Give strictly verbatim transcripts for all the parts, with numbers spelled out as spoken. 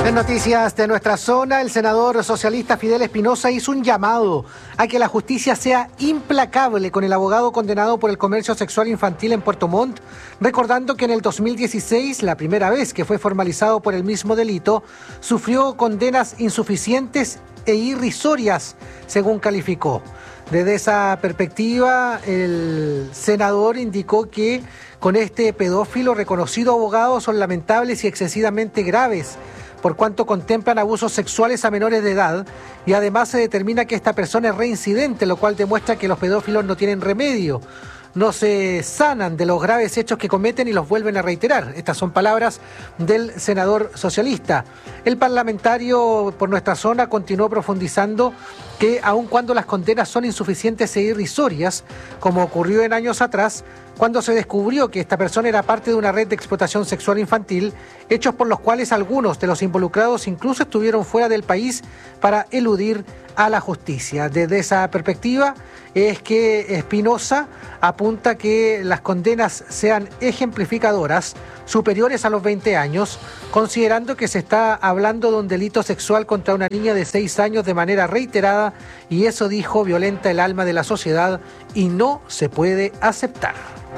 En noticias de nuestra zona, el senador socialista Fidel Espinosa hizo un llamado a que la justicia sea implacable con el abogado condenado por el comercio sexual infantil en Puerto Montt, recordando que en el dos mil dieciséis, la primera vez que fue formalizado por el mismo delito, sufrió condenas insuficientes e irrisorias, según calificó. Desde esa perspectiva, el senador indicó que con este pedófilo reconocido abogado son lamentables y excesivamente graves, por cuanto contemplan abusos sexuales a menores de edad, y además se determina que esta persona es reincidente, lo cual demuestra que los pedófilos no tienen remedio, no se sanan de los graves hechos que cometen y los vuelven a reiterar. Estas son palabras del senador socialista. El parlamentario por nuestra zona continuó profundizando que aun cuando las condenas son insuficientes e irrisorias, como ocurrió en años atrás, cuando se descubrió que esta persona era parte de una red de explotación sexual infantil, hechos por los cuales algunos de los involucrados incluso estuvieron fuera del país para eludir a la justicia. Desde esa perspectiva es que Espinosa apunta que las condenas sean ejemplificadoras, superiores a los veinte años, considerando que se está hablando de un delito sexual contra una niña de seis años de manera reiterada, y eso, dijo, violenta el alma de la sociedad y no se puede aceptar.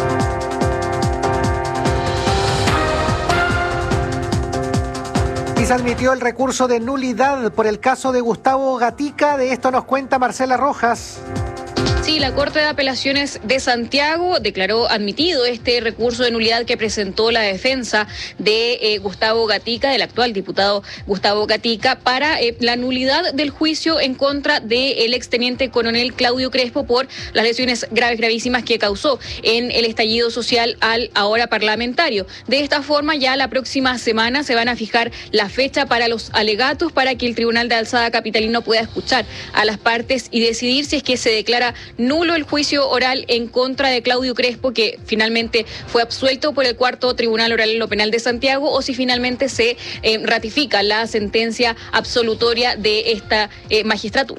Y se admitió el recurso de nulidad por el caso de Gustavo Gatica. De esto nos cuenta Marcela Rojas. Sí, la Corte de Apelaciones de Santiago declaró admitido este recurso de nulidad que presentó la defensa de eh, Gustavo Gatica, del actual diputado Gustavo Gatica, para eh, la nulidad del juicio en contra del exteniente coronel Claudio Crespo por las lesiones graves, gravísimas que causó en el estallido social al ahora parlamentario. De esta forma, ya la próxima semana se van a fijar la fecha para los alegatos para que el Tribunal de Alzada capitalino pueda escuchar a las partes y decidir si es que se declara nulo el juicio oral en contra de Claudio Crespo, que finalmente fue absuelto por el cuarto Tribunal Oral en lo Penal de Santiago, o si finalmente se eh, ratifica la sentencia absolutoria de esta eh, magistratura.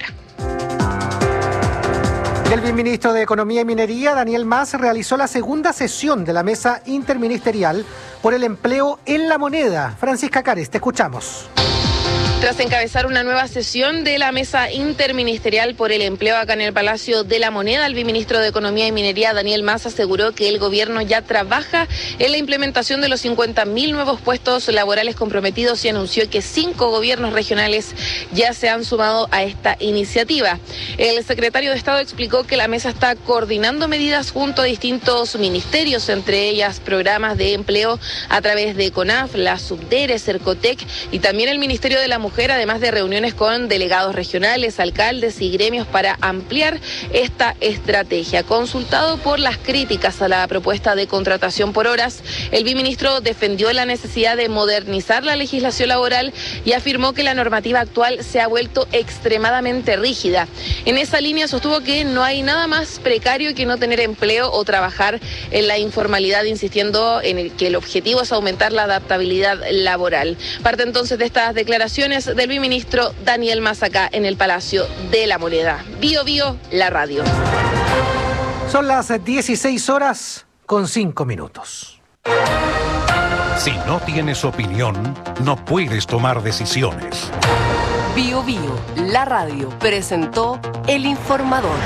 El viceministro de Economía y Minería, Daniel Mas, realizó la segunda sesión de la mesa interministerial por el empleo en la moneda. Francisca Cares, te escuchamos. Tras encabezar una nueva sesión de la Mesa Interministerial por el Empleo acá en el Palacio de la Moneda, el viceministro de Economía y Minería, Daniel Mas, aseguró que el gobierno ya trabaja en la implementación de los cincuenta mil nuevos puestos laborales comprometidos y anunció que cinco gobiernos regionales ya se han sumado a esta iniciativa. El secretario de Estado explicó que la mesa está coordinando medidas junto a distintos ministerios, entre ellas programas de empleo a través de CONAF, la Subdere, Cercotec y también el Ministerio de la Mujer, además de reuniones con delegados regionales, alcaldes y gremios para ampliar esta estrategia. Consultado por las críticas a la propuesta de contratación por horas, el viceministro defendió la necesidad de modernizar la legislación laboral y afirmó que la normativa actual se ha vuelto extremadamente rígida. En esa línea sostuvo que no hay nada más precario que no tener empleo o trabajar en la informalidad, insistiendo en el que el objetivo es aumentar la adaptabilidad laboral. Parte entonces de estas declaraciones del viceministro Daniel Mas acá en el Palacio de la Moneda. Bio Bio, la radio. Son las dieciséis horas con cinco minutos. Si no tienes opinión, no puedes tomar decisiones. Bio Bio, la radio, presentó El Informador.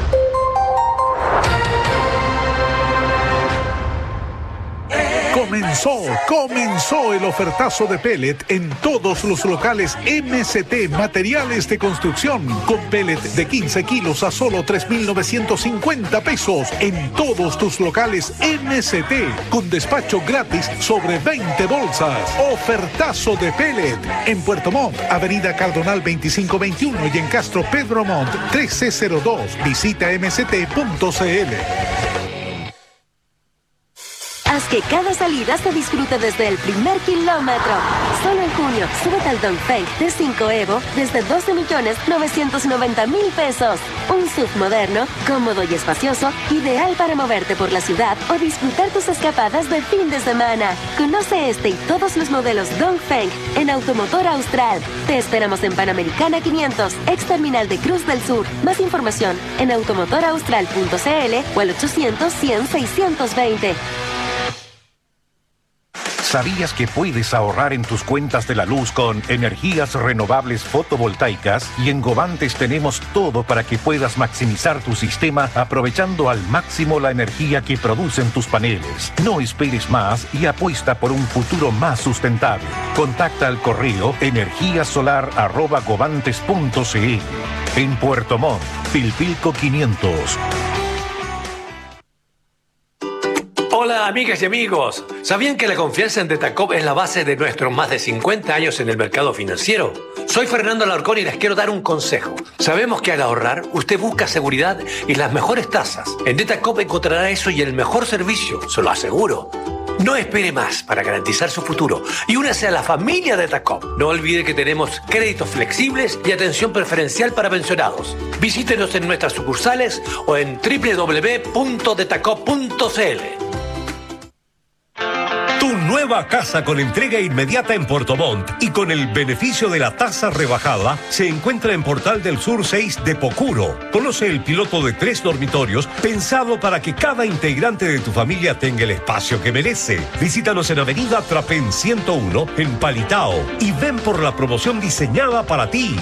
Comenzó, comenzó el ofertazo de pellet en todos los locales M C T Materiales de Construcción, con pellet de quince kilos a solo tres mil novecientos cincuenta pesos en todos tus locales M C T, con despacho gratis sobre veinte bolsas. Ofertazo de pellet en Puerto Montt, Avenida Cardonal veinticinco veintiuno, y en Castro Pedro Montt trece cero dos. Visita m c t punto c l. Haz que cada salida se disfrute desde el primer kilómetro. Solo en junio, súbete al Dongfeng T cinco Evo desde doce millones novecientos noventa mil pesos. Un S U V moderno, cómodo y espacioso, ideal para moverte por la ciudad o disfrutar tus escapadas de fin de semana. Conoce este y todos los modelos Dongfeng en Automotor Austral. Te esperamos en Panamericana quinientos, ex terminal de Cruz del Sur. Más información en automotor austral punto c l o al ochocientos cien seiscientos veinte. ¿Sabías que puedes ahorrar en tus cuentas de la luz con energías renovables fotovoltaicas? Y en Govantes tenemos todo para que puedas maximizar tu sistema aprovechando al máximo la energía que producen tus paneles. No esperes más y apuesta por un futuro más sustentable. Contacta al correo energíasolar arroba govantes punto cl. En Puerto Montt, Pilpilco quinientos. Hola amigas y amigos, ¿sabían que la confianza en Detacop es la base de nuestros más de cincuenta años en el mercado financiero? Soy Fernando Alarcón y les quiero dar un consejo. Sabemos que al ahorrar usted busca seguridad y las mejores tasas. En Detacop encontrará eso y el mejor servicio, se lo aseguro. No espere más para garantizar su futuro y únase a la familia Detacop. No olvide que tenemos créditos flexibles y atención preferencial para pensionados. Visítenos en nuestras sucursales o en doble u doble u doble u punto detacop punto c l. Tu nueva casa con entrega inmediata en Puerto Montt y con el beneficio de la tasa rebajada se encuentra en Portal del Sur seis de Pocuro. Conoce el piloto de tres dormitorios pensado para que cada integrante de tu familia tenga el espacio que merece. Visítanos en Avenida Trapén ciento uno en Palitao y ven por la promoción diseñada para ti.